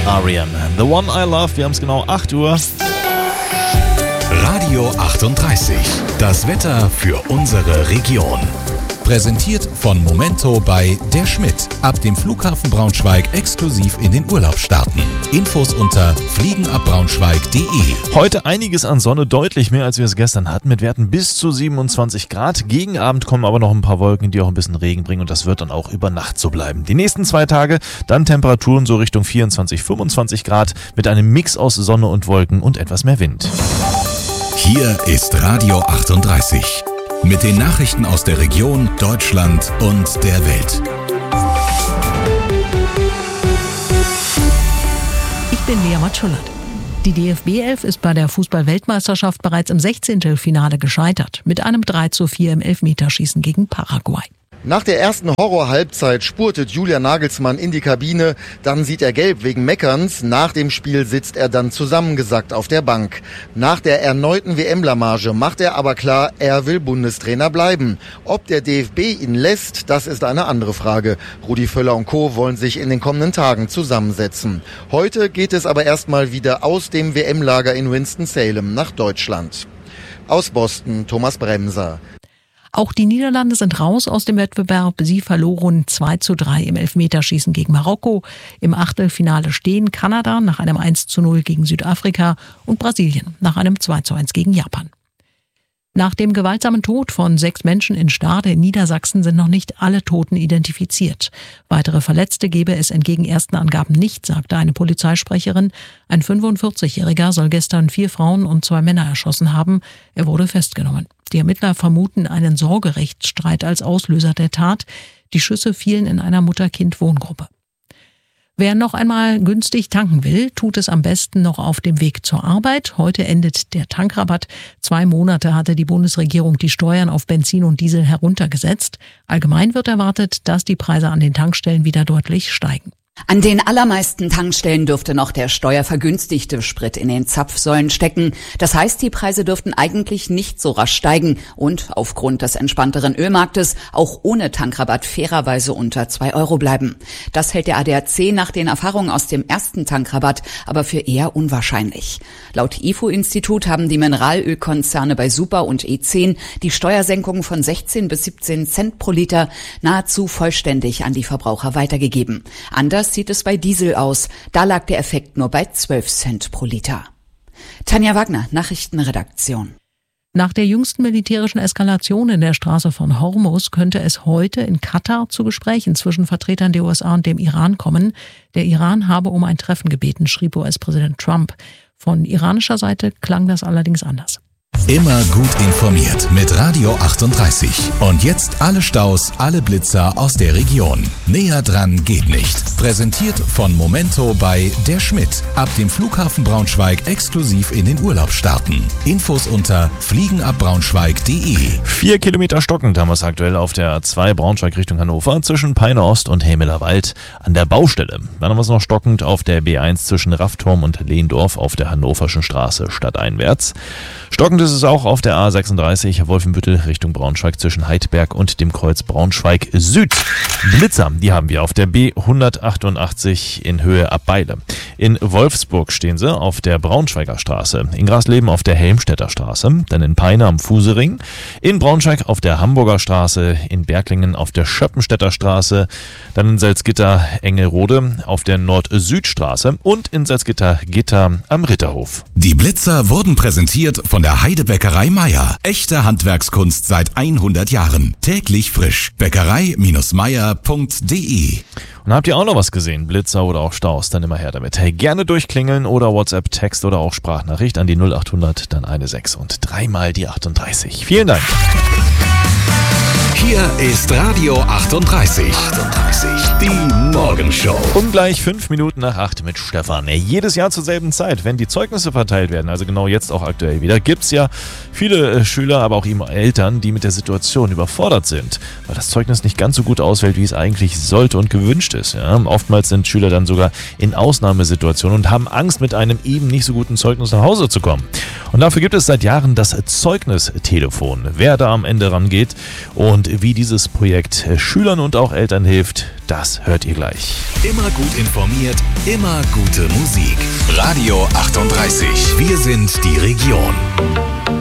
R.E.M. The One I Love. Wir haben es genau 8 Uhr. Radio 38. Das Wetter für unsere Region. Präsentiert von Momento bei Der Schmidt. Ab dem Flughafen Braunschweig exklusiv in den Urlaub starten. Infos unter fliegenabbraunschweig.de. Heute einiges an Sonne, deutlich mehr als wir es gestern hatten, mit Werten bis zu 27 Grad. Gegen Abend kommen aber noch ein paar Wolken, die auch ein bisschen Regen bringen, und das wird dann auch über Nacht so bleiben. Die nächsten 2 Tage dann Temperaturen so Richtung 24, 25 Grad mit einem Mix aus Sonne und Wolken und etwas mehr Wind. Hier ist Radio 38. Mit den Nachrichten aus der Region, Deutschland und der Welt. Ich bin Lea Matschullert. Die DFB 11 ist bei der Fußball-Weltmeisterschaft bereits im 16. Finale gescheitert, mit einem 3:4 im Elfmeterschießen gegen Paraguay. Nach der ersten Horror-Halbzeit spurtet Julian Nagelsmann in die Kabine, dann sieht er gelb wegen Meckerns. Nach dem Spiel sitzt er dann zusammengesackt auf der Bank. Nach der erneuten WM-Blamage macht er aber klar, er will Bundestrainer bleiben. Ob der DFB ihn lässt, das ist eine andere Frage. Rudi Völler und Co. wollen sich in den kommenden Tagen zusammensetzen. Heute geht es aber erstmal wieder aus dem WM-Lager in Winston-Salem nach Deutschland. Aus Boston, Thomas Bremser. Auch die Niederlande sind raus aus dem Wettbewerb. Sie verloren 2:3 im Elfmeterschießen gegen Marokko. Im Achtelfinale stehen Kanada nach einem 1:0 gegen Südafrika und Brasilien nach einem 2:1 gegen Japan. Nach dem gewaltsamen Tod von 6 Menschen in Stade in Niedersachsen sind noch nicht alle Toten identifiziert. Weitere Verletzte gebe es entgegen ersten Angaben nicht, sagte eine Polizeisprecherin. Ein 45-Jähriger soll gestern 4 Frauen und 2 Männer erschossen haben. Er wurde festgenommen. Die Ermittler vermuten einen Sorgerechtsstreit als Auslöser der Tat. Die Schüsse fielen in einer Mutter-Kind-Wohngruppe. Wer noch einmal günstig tanken will, tut es am besten noch auf dem Weg zur Arbeit. Heute endet der Tankrabatt. 2 Monate hatte die Bundesregierung die Steuern auf Benzin und Diesel heruntergesetzt. Allgemein wird erwartet, dass die Preise an den Tankstellen wieder deutlich steigen. An den allermeisten Tankstellen dürfte noch der steuervergünstigte Sprit in den Zapfsäulen stecken. Das heißt, die Preise dürften eigentlich nicht so rasch steigen und aufgrund des entspannteren Ölmarktes auch ohne Tankrabatt fairerweise unter 2 Euro bleiben. Das hält der ADAC nach den Erfahrungen aus dem ersten Tankrabatt aber für eher unwahrscheinlich. Laut IFO-Institut haben die Mineralölkonzerne bei Super und E10 die Steuersenkung von 16 bis 17 Cent pro Liter nahezu vollständig an die Verbraucher weitergegeben. Anders sieht es bei Diesel aus. Da lag der Effekt nur bei 12 Cent pro Liter. Tanja Wagner, Nachrichtenredaktion. Nach der jüngsten militärischen Eskalation in der Straße von Hormuz könnte es heute in Katar zu Gesprächen zwischen Vertretern der USA und dem Iran kommen. Der Iran habe um ein Treffen gebeten, schrieb US-Präsident Trump. Von iranischer Seite klang das allerdings anders. Immer gut informiert mit Radio 38. Und jetzt alle Staus, alle Blitzer aus der Region. Näher dran geht nicht. Präsentiert von Momento bei Der Schmidt. Ab dem Flughafen Braunschweig exklusiv in den Urlaub starten. Infos unter fliegenabbraunschweig.de. 4 Kilometer stockend haben wir es aktuell auf der A2 Braunschweig Richtung Hannover zwischen Peine Ost und Hämeler Wald an der Baustelle. Dann haben wir es noch stockend auf der B1 zwischen Raffturm und Lehndorf auf der Hannoverschen Straße stadteinwärts. Stockend ist es auch auf der A36 Wolfenbüttel Richtung Braunschweig zwischen Heidberg und dem Kreuz Braunschweig Süd. Blitzer, die haben wir auf der B188 in Höhe Abbeile. In Wolfsburg stehen sie auf der Braunschweiger Straße, in Grasleben auf der Helmstedter Straße, dann in Peine am Fusering, in Braunschweig auf der Hamburger Straße, in Berglingen auf der Schöppenstädter Straße, dann in Salzgitter Engelrode auf der Nord-Süd-Straße und in Salzgitter-Gitter am Ritterhof. Die Blitzer wurden präsentiert von der Heidebäckerei Meier. Echte Handwerkskunst seit 100 Jahren. Täglich frisch. Bäckerei-meier.de. Und habt ihr auch noch was gesehen? Blitzer oder auch Staus? Dann immer her damit. Hey, gerne durchklingeln oder WhatsApp, Text oder auch Sprachnachricht an die 0800, dann eine 6 und 3 mal die 38. Vielen Dank. Hier ist Radio 38. Die Morgenshow. Um gleich 5 Minuten nach 8 mit Stefan. Jedes Jahr zur selben Zeit, wenn die Zeugnisse verteilt werden, also genau jetzt auch aktuell wieder, gibt es ja viele Schüler, aber auch eben Eltern, die mit der Situation überfordert sind, weil das Zeugnis nicht ganz so gut ausfällt, wie es eigentlich sollte und gewünscht ist. Ja, oftmals sind Schüler dann sogar in Ausnahmesituationen und haben Angst, mit einem eben nicht so guten Zeugnis nach Hause zu kommen. Und dafür gibt es seit Jahren das Zeugnistelefon. Wer da am Ende rangeht und Und wie dieses Projekt Schülern und auch Eltern hilft, das hört ihr gleich. Immer gut informiert, immer gute Musik. Radio 38. Wir sind die Region.